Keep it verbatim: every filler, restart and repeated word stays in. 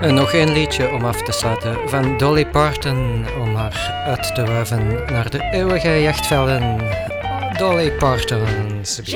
En nog één liedje om af te sluiten van Dolly Parton om haar uit te wuiven naar de eeuwige jachtvelden. Dolly Parton.